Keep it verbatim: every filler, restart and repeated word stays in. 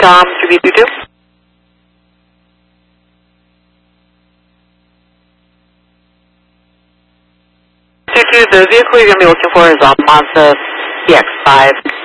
Tom, three two two. two two, the vehicle you're going to be looking for is a Mazda C X five.